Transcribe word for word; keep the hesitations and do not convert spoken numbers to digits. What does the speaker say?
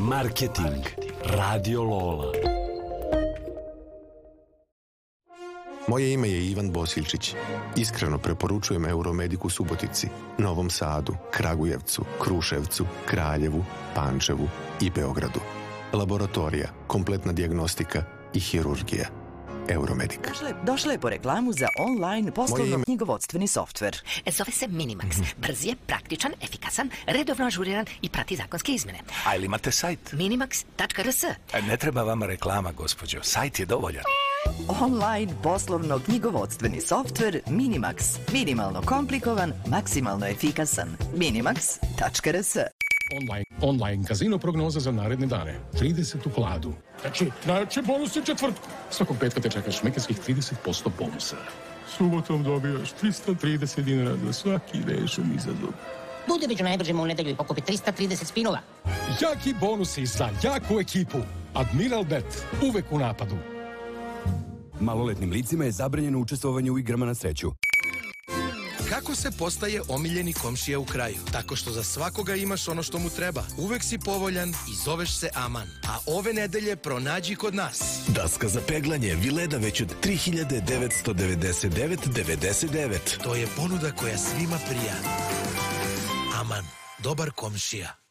Marketing. Radio Lola. Moje ime je Ivan Bosiljčić. Iskreno preporučujem Euromediku Subotici, Novom Sadu, Kragujevcu, Kruševcu, Kraljevu, Pančevu i Beogradu. Laboratorija, kompletna dijagnostika i hirurgija. Euromedik. Došle, došle je po reklamu za online poslovno-knjigovodstveni softver. Zove se Minimax. Brz je, praktičan, efikasan, redovno ažuriran i prati zakonske izmene. A ili imate sajt? minimax tačka r s. Ne treba vama reklama, gospođo. Sajt je dovoljan. Online poslovno-knjigovodstveni softver Minimax. Minimalno komplikovan, maksimalno efikasan. minimax tačka r s. Online, online kazino prognoza za naredne dane. trideset u kladu. Znači, znači bonus u četvrtku. Svakog petka te čekaš mekarskih trideset posto bonusa. Subotom dobijaš trista trideset dinara za svaki rešen izazov. Budi među najbržima u nedelju i pokupi trista trideset spinova. Jaki bonusi za jaku ekipu. Admiral Bet. Uvek u napadu. Maloletnim licima je zabranjeno učestvovanje u igrama na sreću. Kako se postaje omiljeni komšija u kraju? Tako što za svakoga imaš ono što mu treba. Uvek si povoljan i zoveš se Aman. A ove nedelje pronađi kod nas. Daska za peglanje Vileda već od tri hiljade devetsto devedeset devet zarez devedeset devet. To je ponuda koja svima prija. Aman, dobar komšija.